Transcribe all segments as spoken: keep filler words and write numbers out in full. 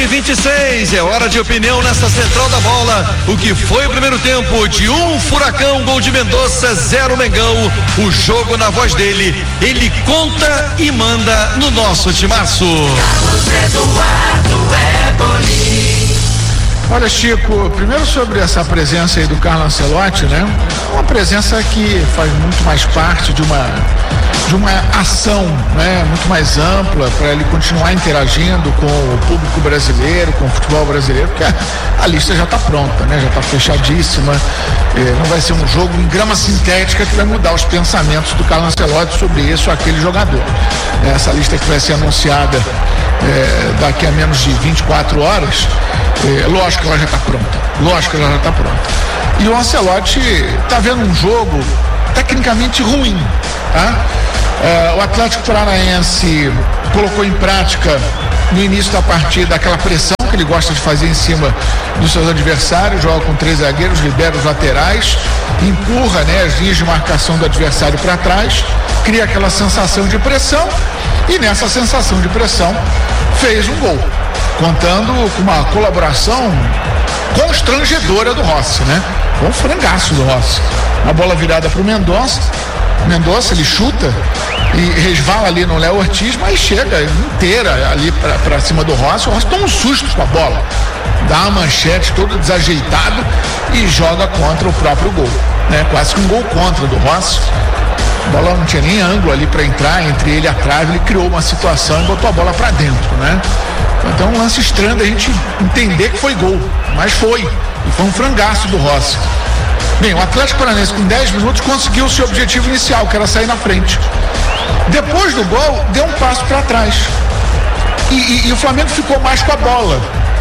e vinte e seis, é hora de opinião nessa Central da Bola. O que foi o primeiro tempo de um Furacão, gol de Mendonça, zero Mengão. O jogo na voz dele, ele conta e manda no nosso timaço. Carlos Eduardo Eboli. Olha, Chico, primeiro sobre essa presença aí do Carlo Ancelotti, né? Uma presença que faz muito mais parte de uma de uma ação, né? Muito mais ampla para ele continuar interagindo com o público brasileiro, com o futebol brasileiro, porque a, a lista já está pronta, né? Já está fechadíssima. Eh, não vai ser um jogo em grama sintética que vai mudar os pensamentos do Carlo Ancelotti sobre isso ou aquele jogador. Essa lista que vai ser anunciada eh, daqui a menos de vinte e quatro horas. É, lógico que ela já está pronta, lógico que ela já está pronta. E o Ancelotti está vendo um jogo tecnicamente ruim, tá? É, o Atlético Paranaense colocou em prática no início da partida aquela pressão que ele gosta de fazer em cima dos seus adversários, joga com três zagueiros, libera os laterais, empurra, né, as linhas de marcação do adversário para trás, cria aquela sensação de pressão e nessa sensação de pressão fez um gol, contando com uma colaboração constrangedora do Rossi, né? Um frangaço do Rossi. Uma bola virada para o Mendonça. Mendonça, ele chuta e resvala ali no Léo Ortiz, mas chega inteira ali para cima do Rossi. O Rossi toma um susto com a bola, dá uma manchete todo desajeitado e joga contra o próprio gol, né? Quase que um gol contra do Rossi. A bola não tinha nem ângulo ali para entrar entre ele e a trave, ele criou uma situação e botou a bola para dentro, né? Então um lance estranho da gente entender que foi gol, mas foi, e foi um frangaço do Rossi. Bem, o Atlético Paranaense com dez minutos conseguiu o seu objetivo inicial, que era sair na frente. Depois do gol, deu um passo para trás e, e, e o Flamengo ficou mais com a bola.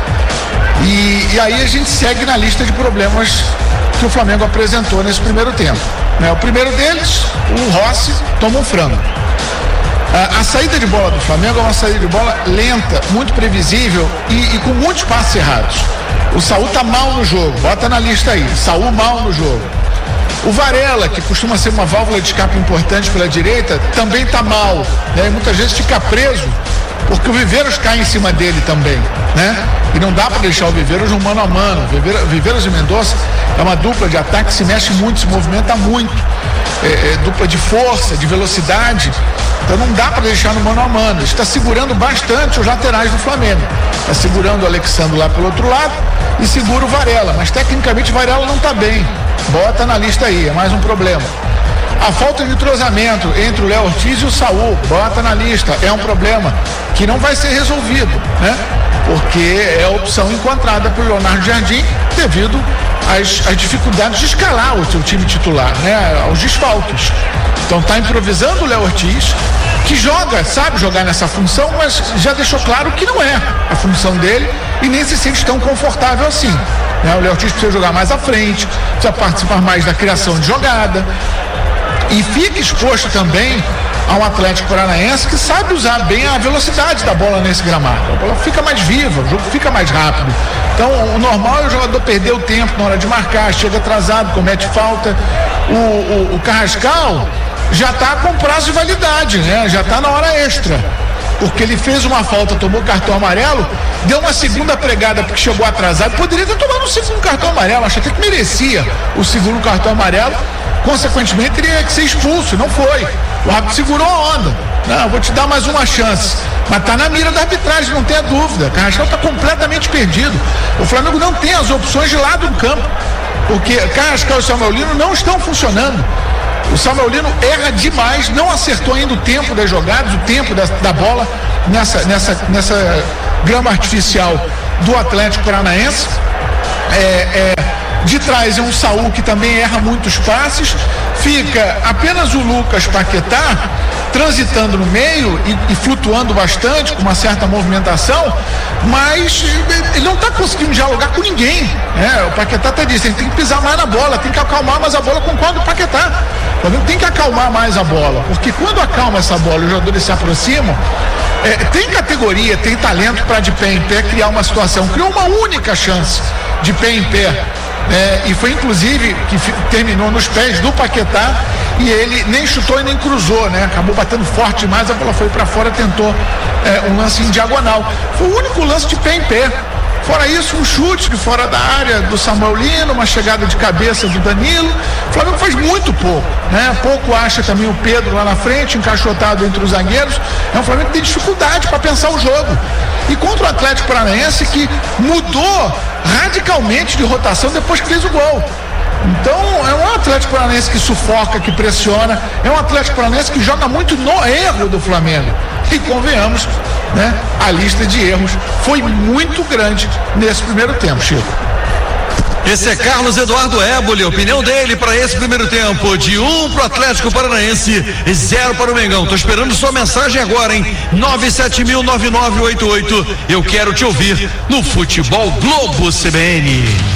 E, e aí a gente segue na lista de problemas que o Flamengo apresentou nesse primeiro tempo, né? O primeiro deles, o Rossi toma um frango. A, a saída de bola do Flamengo é uma saída de bola lenta, muito previsível e, e com muitos passos errados. O Saúl tá mal no jogo, bota na lista aí, Saúl mal no jogo. O Varela, que costuma ser uma válvula de escape importante pela direita, também tá mal, né? E muitas vezes fica preso, porque o Viveiros cai em cima dele também, né? E não dá para deixar o Viveiros um mano a mano. Viveiros, Viveiros e Mendonça é uma dupla de ataque que se mexe muito, se movimenta muito. É, é, dupla de força, de velocidade. Então não dá para deixar no mano a mano. Está segurando bastante os laterais do Flamengo. Está segurando o Alexandre lá pelo outro lado e segura o Varela. Mas tecnicamente o Varela não está bem. Bota na lista aí, é mais um problema. A falta de entrosamento entre o Léo Ortiz e o Saúl, bota na lista, é um problema que não vai ser resolvido, né? Porque é a opção encontrada por Leonardo Jardim devido às, às dificuldades de escalar o seu time titular, né? Aos desfalques. Então tá improvisando o Léo Ortiz, que joga, sabe jogar nessa função, mas já deixou claro que não é a função dele e nem se sente tão confortável assim, né? O Léo Ortiz precisa jogar mais à frente, precisa participar mais da criação de jogada. E fica exposto também a um Atlético Paranaense que sabe usar bem a velocidade da bola nesse gramado. A bola fica mais viva, o jogo fica mais rápido. Então o normal é o jogador perder o tempo na hora de marcar, chega atrasado, comete falta. O, o, o Carrascal já está com prazo de validade, né? Já está na hora extra. Porque ele fez uma falta, tomou cartão amarelo, deu uma segunda pregada porque chegou atrasado, poderia ter tomado um segundo cartão amarelo, acho até que merecia o segundo cartão amarelo, consequentemente teria que ser expulso, não foi. O árbitro segurou a onda. Não, vou te dar mais uma chance. Mas tá na mira da arbitragem, não tenha dúvida. Carrascal tá completamente perdido. O Flamengo não tem as opções de lado do campo, porque Carrascal e Samuel Lino não estão funcionando. O Samuel Lino erra demais, não acertou ainda o tempo das jogadas, o tempo da, da bola nessa, nessa, nessa grama artificial do Atlético Paranaense. É, é, de trás é um Saúl que também erra muitos passes, fica apenas o Lucas Paquetá transitando no meio e, e flutuando bastante, com uma certa movimentação, mas ele não está conseguindo dialogar com ninguém, né? O Paquetá até disse, ele tem que pisar mais na bola, tem que acalmar mais a bola, concordo com o Paquetá. O Flamengo tem que acalmar mais a bola, porque quando acalma essa bola e os jogadores se aproximam, é, tem categoria, tem talento para de pé em pé criar uma situação. Criou uma única chance de pé em pé, é, e foi inclusive que f- terminou nos pés do Paquetá e ele nem chutou e nem cruzou, né? Acabou batendo forte demais, a bola foi para fora, tentou é, um lance em diagonal. Foi o único lance de pé em pé. Fora isso, um chute de fora da área do Samuel Lino, uma chegada de cabeça do Danilo. O Flamengo faz muito pouco, né? Pouco acha também o Pedro lá na frente, encaixotado entre os zagueiros. É um Flamengo que tem dificuldade para pensar o jogo. E contra o Atlético Paranaense, que mudou radicalmente de rotação depois que fez o gol. Então é um Atlético Paranaense que sufoca, que pressiona, é um Atlético Paranaense que joga muito no erro do Flamengo. E convenhamos, né? A lista de erros foi muito grande nesse primeiro tempo, Chico. Esse é Carlos Eduardo Éboli, a opinião dele para esse primeiro tempo, de um pro Atlético Paranaense e zero para o Mengão. Tô esperando sua mensagem agora, hein? nove sete mil nove nove oito oito. Eu quero te ouvir no Futebol Globo C B N.